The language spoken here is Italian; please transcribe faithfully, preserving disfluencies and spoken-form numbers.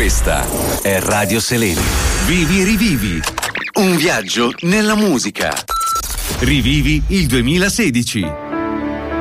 Questa è Radio Seleni. Vivi e rivivi. Un viaggio nella musica. Rivivi il duemilasedici.